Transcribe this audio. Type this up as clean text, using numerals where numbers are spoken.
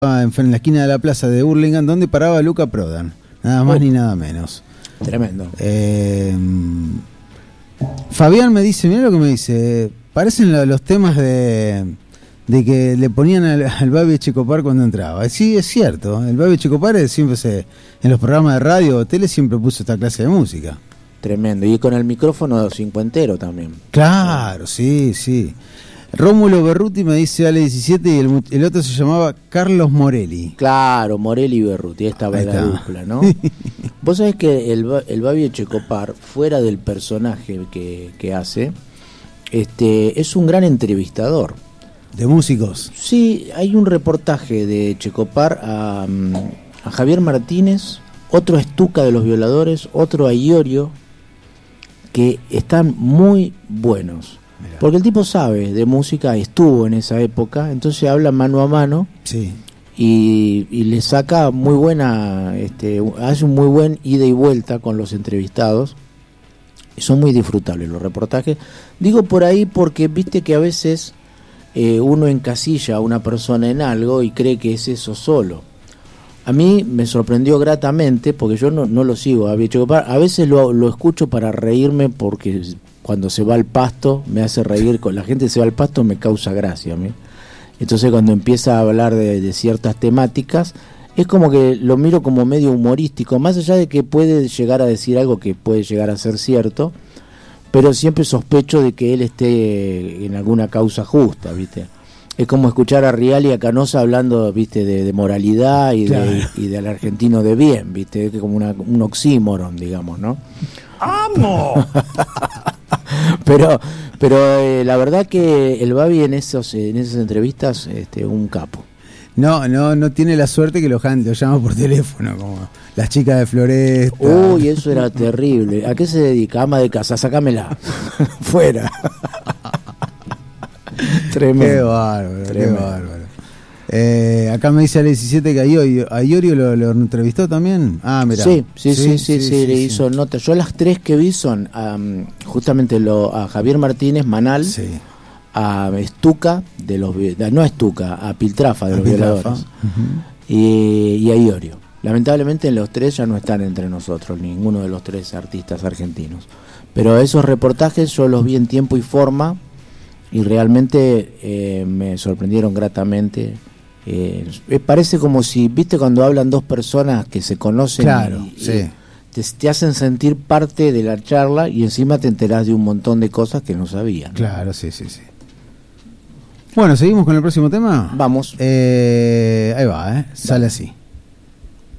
en la esquina de la plaza de Hurlingham, donde paraba Luca Prodan, nada más ni nada menos. Tremendo. Fabián me dice, mira lo que me dice, parecen los temas de que le ponían al Babi Echecopar cuando entraba. Sí, es cierto, el Babi Echecopar siempre en los programas de radio o tele siempre puso esta clase de música. Tremendo, y con el micrófono cincuentero también. Claro, sí. Rómulo Berruti me dice Ale17 y el otro se llamaba Carlos Morelli. Claro, Morelli y Berruti, esta va la dupla, ¿no? Vos sabés que el Babi Echecopar, fuera del personaje que hace, es un gran entrevistador. ¿De músicos? Sí, hay un reportaje de Echecopar a Javier Martínez, otro a Stuka de los Violadores, otro a Iorio, que están muy buenos. Mirá. Porque el tipo sabe de música, estuvo en esa época, entonces habla mano a mano. Sí. Y le saca muy buena, hace un muy buen ida y vuelta con los entrevistados. Y son muy disfrutables los reportajes. Digo por ahí porque viste que a veces uno encasilla a una persona en algo y cree que es eso solo. A mí me sorprendió gratamente, porque yo no lo sigo a veces lo escucho para reírme, porque cuando se va al pasto me hace reír, con la gente se va al pasto me causa gracia a mí. Entonces cuando empieza a hablar de ciertas temáticas, es como que lo miro como medio humorístico, más allá de que puede llegar a decir algo que puede llegar a ser cierto, pero siempre sospecho de que él esté en alguna causa justa, ¿viste? Es como escuchar a Rial y a Canosa hablando, ¿viste? De moralidad y, claro, y del argentino de bien, ¿viste? Es como un oxímoron, digamos, ¿no? ¡Amo! pero la verdad que el Babi en esas entrevistas, un capo. No tiene la suerte que lo llama por teléfono, como las chicas de Floresta. Uy, eso era terrible. ¿A qué se dedica? Ama de casa, sácamela. Fuera. Tremendo. Qué bárbaro. Acá me dice Ale17 que a Iorio lo entrevistó también. Ah, mira. Sí, le hizo nota. Yo las tres que vi son justamente a Javier Martínez, Manal, sí, a Stuka a Piltrafa de los Violadores, y a Iorio. Lamentablemente los tres ya no están entre nosotros, ninguno de los tres artistas argentinos. Pero esos reportajes yo los vi en tiempo y forma y realmente me sorprendieron gratamente. Parece como si, viste, cuando hablan dos personas que se conocen, claro, sí, te hacen sentir parte de la charla y encima te enterás de un montón de cosas que no sabías, ¿no? Claro, sí. Bueno, ¿seguimos con el próximo tema? Vamos. Ahí va, sale así.